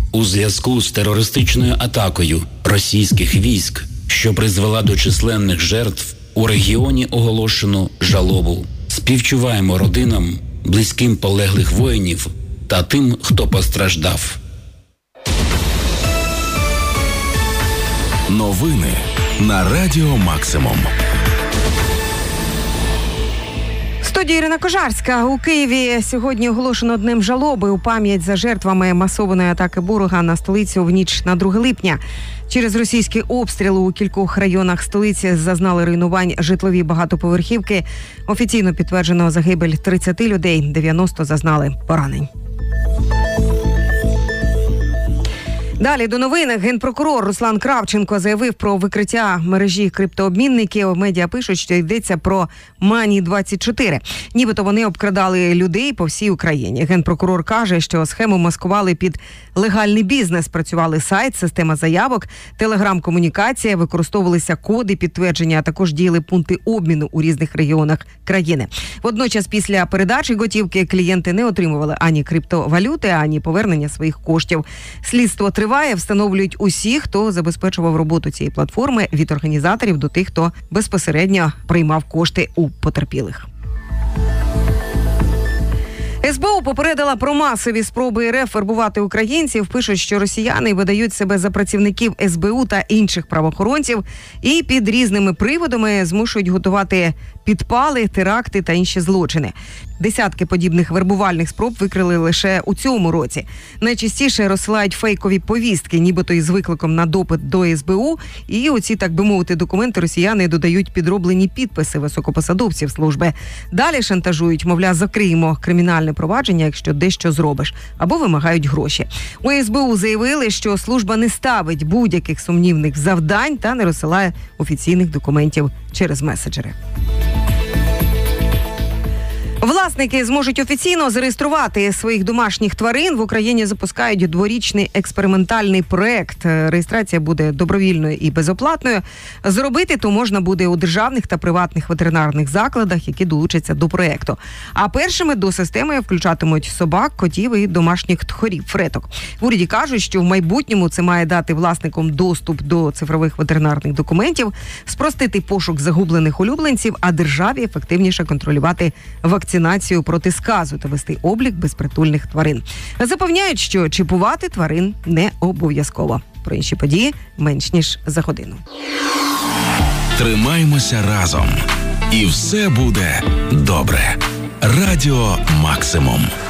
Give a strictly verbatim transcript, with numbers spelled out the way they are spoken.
У зв'язку з терористичною атакою російських військ, що призвела до численних жертв, у регіоні оголошено жалобу. Співчуваємо родинам, близьким полеглих воїнів та тим, хто постраждав. Новини на Радіо Максимум. В студії Ірина Кожарська. У Києві сьогодні оголошено днем жалоби у пам'ять за жертвами масованої атаки ворога на столицю в ніч на друге липня. Через російські обстріли у кількох районах столиці зазнали руйнувань житлові багатоповерхівки. Офіційно підтверджено загибель тридцять людей, дев'яносто зазнали поранень. Далі до новин. Генпрокурор Руслан Кравченко заявив про викриття мережі криптообмінників. Медіа пишуть, що йдеться про Мані двадцять чотири. Нібито вони обкрадали людей по всій Україні. Генпрокурор каже, що схему маскували під легальний бізнес. Працювали сайт, система заявок, телеграм-комунікація, використовувалися коди підтвердження, а також діяли пункти обміну у різних регіонах країни. Водночас після передачі готівки клієнти не отримували ані криптовалюти, ані повернення своїх коштів. Слідство триває. Встановлюють усі, хто забезпечував роботу цієї платформи, від організаторів до тих, хто безпосередньо приймав кошти у потерпілих. ес бе у попередила про масові спроби РФ вербувати українців. Пишуть, що росіяни видають себе за працівників ес бе у та інших правоохоронців і під різними приводами змушують готувати підпали, теракти та інші злочини. Десятки подібних вербувальних спроб викрили лише у цьому році. Найчастіше розсилають фейкові повістки, нібито із викликом на допит до ес бе у, і у ці, так би мовити, документи росіяни додають підроблені підписи високопосадовців служби. Далі шантажують, мовляв, закриємо кримінальне провадження, якщо дещо зробиш, або вимагають гроші. У ес бе у заявили, що служба не ставить будь-яких сумнівних завдань та не розсилає офіційних документів через меседжери. Власники зможуть офіційно зареєструвати своїх домашніх тварин. В Україні запускають дворічний експериментальний проект. Реєстрація буде добровільною і безоплатною. Зробити то можна буде у державних та приватних ветеринарних закладах, які долучаться до проекту. А першими до системи включатимуть собак, котів і домашніх тхорів, фреток. В уряді кажуть, що в майбутньому це має дати власникам доступ до цифрових ветеринарних документів, спростити пошук загублених улюбленців, а державі ефективніше контролювати вакцинацію. Вакцинацію проти сказу та вести облік безпритульних тварин. Запевняють, що чіпувати тварин не обов'язково. Про інші події менш ніж за годину. Тримаймося разом. І все буде добре. Радіо Максимум.